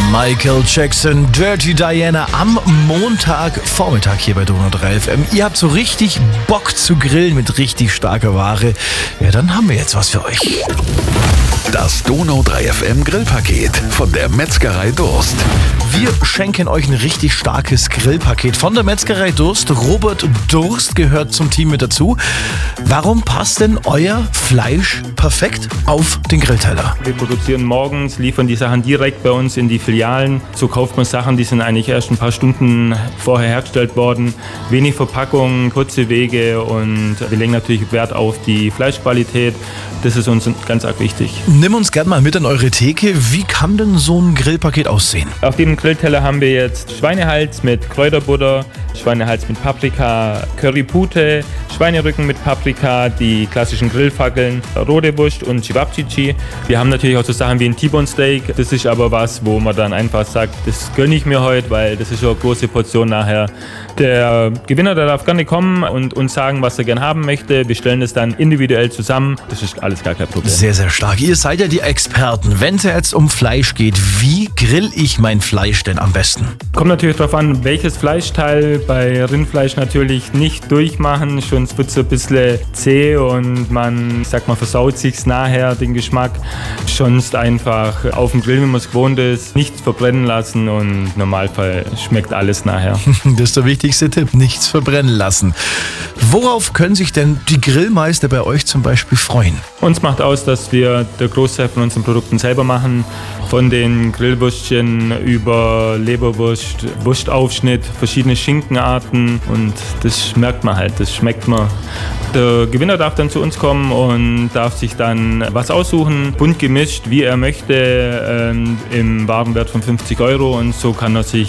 Michael Jackson, Dirty Diana am Montagvormittag hier bei Donau 3 FM. Ihr habt so richtig Bock zu grillen mit richtig starker Ware. Ja, dann haben wir jetzt was für euch. Das Donau 3 FM Grillpaket von der Metzgerei Durst. Wir schenken euch ein richtig starkes Grillpaket von der Metzgerei Durst. Robert Durst gehört zum Team mit dazu. Warum passt denn euer Fleisch perfekt auf den Grillteller? Wir produzieren morgens, liefern die Sachen direkt bei uns in die Filialen. So kauft man Sachen, die sind eigentlich erst ein paar Stunden vorher hergestellt worden. Wenig Verpackung, kurze Wege und wir legen natürlich Wert auf die Fleischqualität. Das ist uns ganz arg wichtig. Nimm uns gerne mal mit an eure Theke. Wie kann denn so ein Grillpaket aussehen? Auf dem Grillteller haben wir jetzt Schweinehals mit Kräuterbutter, Schweinehals mit Paprika, Currypute, Schweinerücken mit Paprika, die klassischen Grillfackeln, rote Wurst und Cevapcici. Wir haben natürlich auch so Sachen wie ein T-Bone Steak. Das ist aber was, wo man dann einfach sagt, das gönne ich mir heute, weil das ist schon eine große Portion nachher. Der Gewinner, der darf gerne kommen und uns sagen, was er gerne haben möchte. Wir stellen das dann individuell zusammen. Das ist alles gar kein Problem. Sehr, sehr stark. Ihr seid ja die Experten. Wenn es jetzt um Fleisch geht, wie grill ich mein Fleisch denn am besten? Kommt natürlich darauf an, welches Fleischteil. Bei Rindfleisch natürlich nicht durchmachen, sonst wird es ein bisschen zäh und man, versaut sich nachher den Geschmack. Sonst einfach auf dem Grill, wenn man es gewohnt ist, nichts verbrennen lassen und im Normalfall schmeckt alles nachher. Das ist der wichtigste Tipp, nichts verbrennen lassen. Worauf können sich denn die Grillmeister bei euch zum Beispiel freuen? Uns macht aus, dass wir der Großteil von unseren Produkten selber machen. Von den Grillwürstchen über Leberwurst, Wurstaufschnitt, verschiedene Schinkenarten und das merkt man halt, das schmeckt man. Der Gewinner darf dann zu uns kommen und darf sich dann was aussuchen, bunt gemischt, wie er möchte, im Warenwert von 50 € und so kann er sich